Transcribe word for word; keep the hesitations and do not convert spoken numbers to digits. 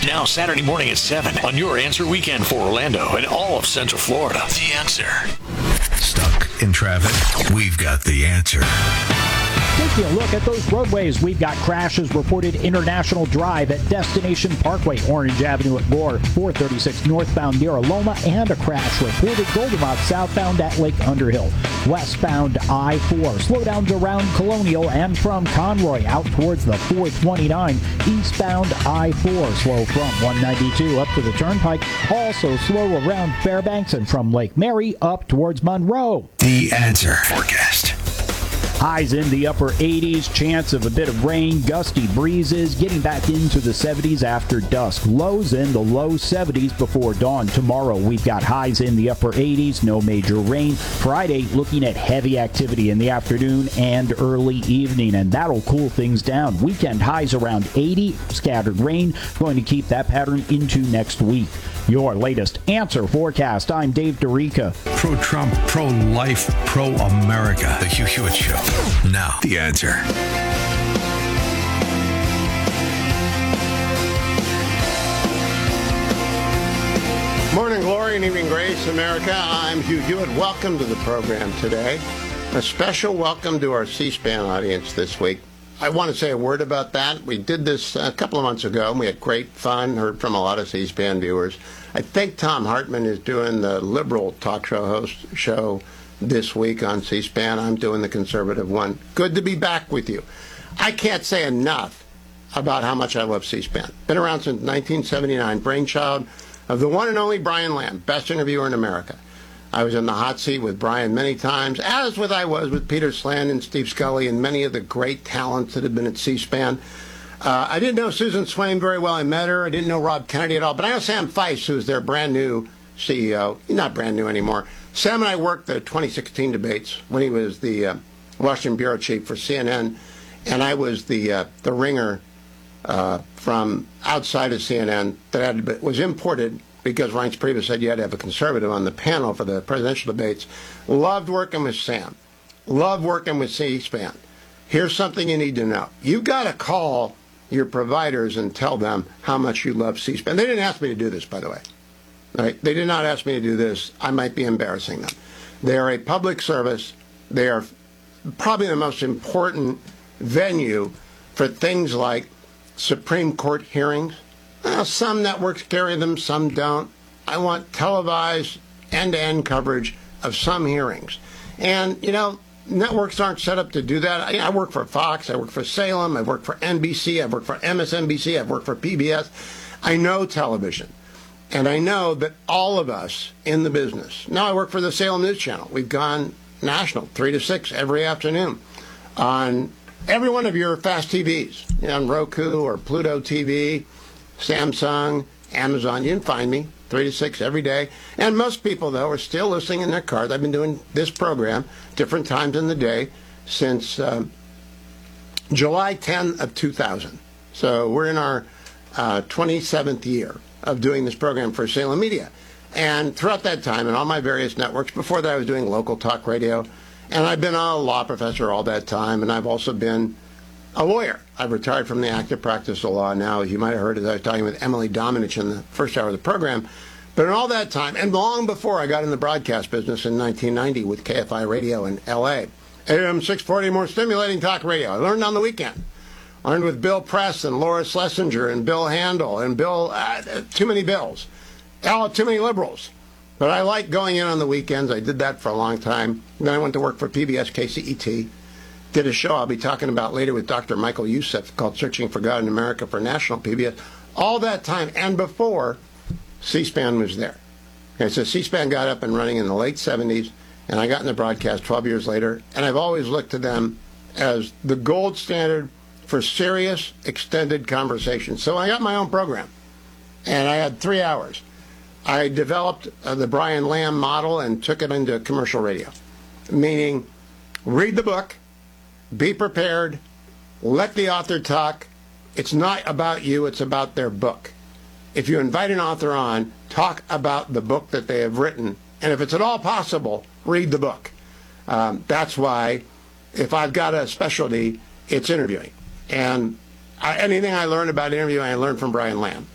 Now Saturday morning at seven on Your Answer Weekend for Orlando and all of Central Florida. The Answer. Stuck in traffic? We've got the answer. Taking a look at those roadways, we've got crashes reported International Drive at Destination Parkway, Orange Avenue at Gore, four thirty-six northbound near Aloma, and a crash reported Goldenrod southbound at Lake Underhill. Westbound I four, slowdowns around Colonial and from Conroy out towards the four twenty-nine. Eastbound I four, slow from one ninety-two up to the Turnpike. Also slow around Fairbanks and from Lake Mary up towards Monroe. The Answer forecast. Highs in the upper eighties, chance of a bit of rain, gusty breezes, getting back into the seventies after dusk. Lows in the low seventies before dawn. Tomorrow we've got highs in the upper eighties, no major rain. Friday looking at heavy activity in the afternoon and early evening, and that'll cool things down. Weekend highs around eighty, scattered rain, going to keep that pattern into next week. Your latest Answer forecast. I'm Dave DeRica. Pro-Trump, pro-life, pro-America. The Hugh Hewitt Show. Now, The Answer. Morning glory and evening grace, America. I'm Hugh Hewitt. Welcome to the program today. A special welcome to our C-SPAN audience this week. I want to say a word about that. We did this a couple of months ago, and we had great fun, heard from a lot of C-SPAN viewers. I think Tom Hartman is doing the liberal talk show host show this week on C-SPAN. I'm doing the conservative one. Good to be back with you. I can't say enough about how much I love C-SPAN. Been around since nineteen seventy-nine, brainchild of the one and only Brian Lamb, best interviewer in America. I was in the hot seat with Brian many times, as with I was with Peter Sland and Steve Scully and many of the great talents that have been at C-SPAN. Uh, I didn't know Susan Swain very well. I met her. I didn't know Rob Kennedy at all. But I know Sam Feist, who's their brand new C E O. He's not brand new anymore. Sam and I worked the twenty sixteen debates when he was the uh, Washington bureau chief for C N N, and I was the uh, the ringer uh, from outside of C N N that had, was imported because Reince Priebus said you had to have a conservative on the panel for the presidential debates. Loved working with Sam. Loved working with C-SPAN. Here's something you need to know. You've got to call your providers and tell them how much you love C-SPAN. They didn't ask me to do this, by the way. Right? They did not ask me to do this. I might be embarrassing them. They are a public service. They are probably the most important venue for things like Supreme Court hearings. Well, some networks carry them, some don't. I want televised end-to-end coverage of some hearings. And, you know, networks aren't set up to do that. I, I work for Fox, I work for Salem, I work for N B C, I work for M S N B C, I work for P B S. I know television. And I know that all of us in the business, now I work for the Salem News Channel. We've gone national, three to six every afternoon on every one of your fast T Vs, you know, on Roku or Pluto T V, Samsung, Amazon. You can find me three to six every day. And most people, though, are still listening in their cars. I've been doing this program different times in the day since um, July tenth of two thousand. So we're in our uh, twenty-seventh year of doing this program for Salem Media. And throughout that time, and on my various networks, before that I was doing local talk radio, and I've been a law professor all that time, and I've also been a lawyer. I've retired from the active practice of law now. You might have heard as I was talking with Emily Dominich in the first hour of the program. But in all that time, and long before I got in the broadcast business in nineteen ninety with K F I Radio in L A, A M six forty, more stimulating talk radio. I learned on the weekend. I learned with Bill Press and Laura Schlesinger and Bill Handel and Bill, uh, too many Bills, oh, too many liberals. But I like going in on the weekends. I did that for a long time. Then I went to work for P B S K C E T. Did a show I'll be talking about later with Doctor Michael Youssef called Searching for God in America for National P B S. All that time and before, C-SPAN was there. Okay, so C-SPAN got up and running in the late seventies, and I got in the broadcast twelve years later, and I've always looked to them as the gold standard for serious, extended conversation. So I got my own program, and I had three hours. I developed uh, the Brian Lamb model and took it into commercial radio, meaning read the book, be prepared, let the author talk. It's not about you, it's about their book. If you invite an author on, talk about the book that they have written, and if it's at all possible, read the book. Um, that's why, if I've got a specialty, it's interviewing. And I, anything I learned about interviewing, I learned from Brian Lamb.